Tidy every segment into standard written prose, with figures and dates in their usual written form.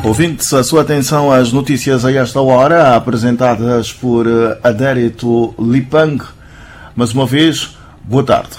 Ouvintes, a sua atenção às notícias a esta hora, apresentadas por Adérito Lipang. Mais uma vez, boa tarde.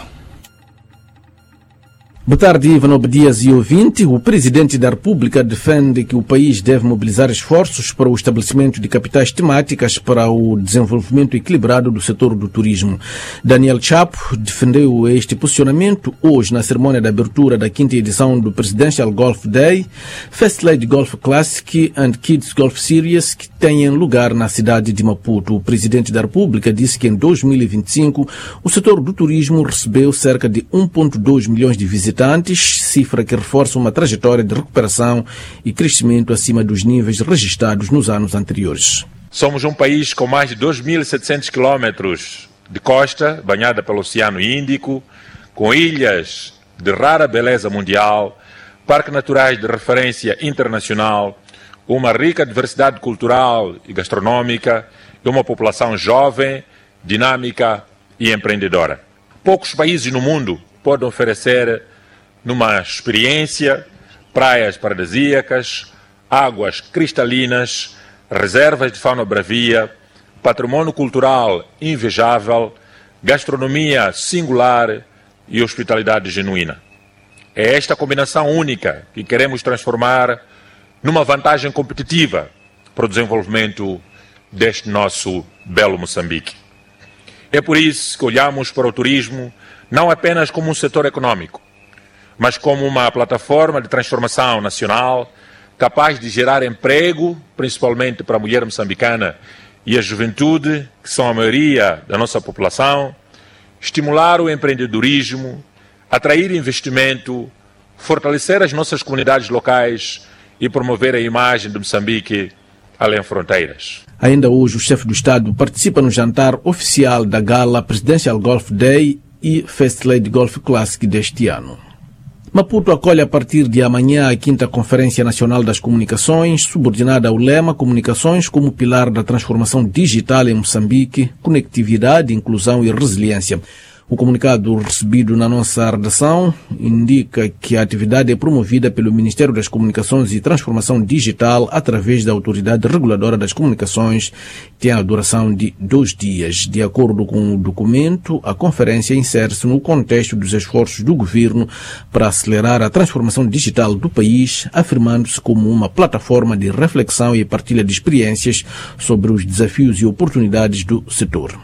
Boa tarde, Ivan Obedias e ouvinte. O Presidente da República defende que o país deve mobilizar esforços para o estabelecimento de capitais temáticas para o desenvolvimento equilibrado do setor do turismo. Daniel Chapo defendeu este posicionamento hoje na cerimônia de abertura da 5ª edição do Presidential Golf Day, First Lady Golf Classic and Kids Golf Series, que têm lugar na cidade de Maputo. O Presidente da República disse que em 2025 o setor do turismo recebeu cerca de 1,2 milhões de visitantes, cifra que reforça uma trajetória de recuperação e crescimento acima dos níveis registrados nos anos anteriores. Somos um país com mais de 2.700 quilómetros de costa, banhada pelo Oceano Índico, com ilhas de rara beleza mundial, parques naturais de referência internacional, uma rica diversidade cultural e gastronômica e uma população jovem, dinâmica e empreendedora. Poucos países no mundo podem oferecer numa experiência, praias paradisíacas, águas cristalinas, reservas de fauna bravia, patrimônio cultural invejável, gastronomia singular e hospitalidade genuína. É esta combinação única que queremos transformar numa vantagem competitiva para o desenvolvimento deste nosso belo Moçambique. É por isso que olhamos para o turismo não apenas como um setor econômico, mas como uma plataforma de transformação nacional capaz de gerar emprego, principalmente para a mulher moçambicana e a juventude, que são a maioria da nossa população, estimular o empreendedorismo, atrair investimento, fortalecer as nossas comunidades locais e promover a imagem de Moçambique além fronteiras. Ainda hoje, o chefe do Estado participa no jantar oficial da gala Presidential Golf Day e First Lady Golf Classic deste ano. Maputo acolhe a partir de amanhã a 5ª Conferência Nacional das Comunicações, subordinada ao lema Comunicações como pilar da transformação digital em Moçambique, conectividade, inclusão e resiliência. O comunicado recebido na nossa redação indica que a atividade é promovida pelo Ministério das Comunicações e Transformação Digital através da Autoridade Reguladora das Comunicações, tem a duração de 2 dias. De acordo com o documento, a conferência insere-se no contexto dos esforços do governo para acelerar a transformação digital do país, afirmando-se como uma plataforma de reflexão e partilha de experiências sobre os desafios e oportunidades do setor.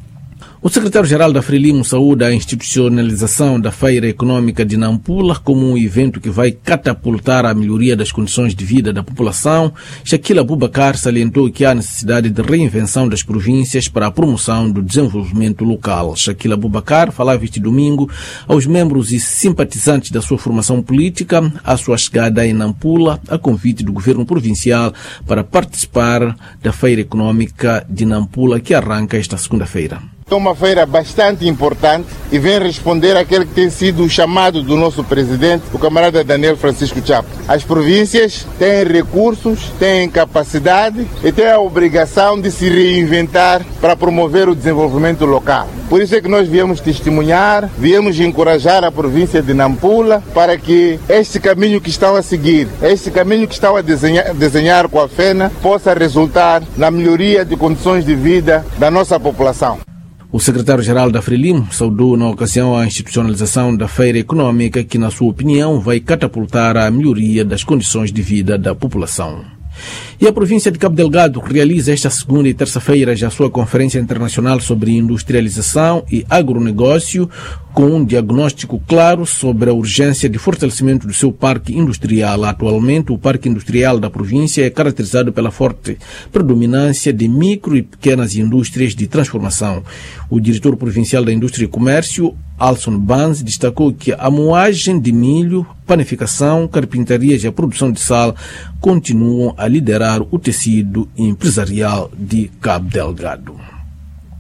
O secretário-geral da Frelimo saúda a institucionalização da Feira Econômica de Nampula como um evento que vai catapultar a melhoria das condições de vida da população. Shakil Abubakar salientou que há necessidade de reinvenção das províncias para a promoção do desenvolvimento local. Shakil Abubakar falava este domingo aos membros e simpatizantes da sua formação política à sua chegada em Nampula, a convite do governo provincial para participar da Feira Econômica de Nampula, que arranca esta segunda-feira. É uma feira bastante importante e vem responder àquele que tem sido o chamado do nosso presidente, o camarada Daniel Francisco Chapo. As províncias têm recursos, têm capacidade e têm a obrigação de se reinventar para promover o desenvolvimento local. Por isso é que nós viemos testemunhar, viemos encorajar a província de Nampula para que este caminho que estão a seguir, este caminho que estão a desenhar com a FENA, possa resultar na melhoria de condições de vida da nossa população. O secretário-geral da Frelimo saudou na ocasião a institucionalização da Feira Econômica, que, na sua opinião, vai catapultar a melhoria das condições de vida da população. E a província de Cabo Delgado realiza esta segunda e terça-feira já a sua Conferência Internacional sobre Industrialização e Agronegócio, com um diagnóstico claro sobre a urgência de fortalecimento do seu parque industrial. Atualmente, o parque industrial da província é caracterizado pela forte predominância de micro e pequenas indústrias de transformação. O diretor provincial da Indústria e Comércio, Alson Banz, destacou que a moagem de milho, panificação, carpintarias e a produção de sal continuam a liderar o tecido empresarial de Cabo Delgado.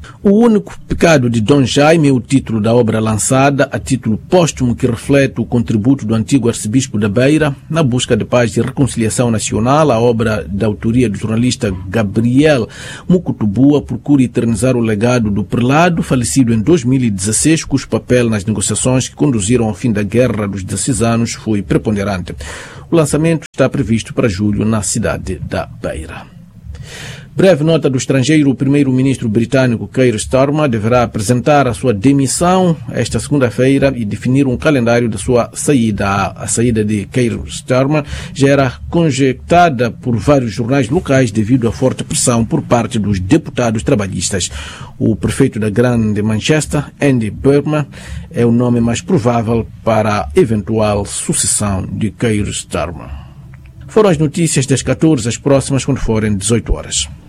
O único pecado de Dom Jaime é o título da obra lançada a título póstumo que reflete o contributo do antigo arcebispo da Beira na busca de paz e reconciliação nacional. A obra da autoria do jornalista Gabriel Mucutubua procura eternizar o legado do prelado falecido em 2016, cujo papel nas negociações que conduziram ao fim da Guerra dos 16 anos foi preponderante. O lançamento está previsto para julho na cidade da Beira. Breve nota do estrangeiro: o primeiro-ministro britânico Keir Starmer deverá apresentar a sua demissão esta segunda-feira e definir um calendário da sua saída. A saída de Keir Starmer já era conjectada por vários jornais locais devido à forte pressão por parte dos deputados trabalhistas. O prefeito da Grande Manchester, Andy Burnham, é o nome mais provável para a eventual sucessão de Keir Starmer. Foram as notícias das 14, as próximas quando forem 18 horas.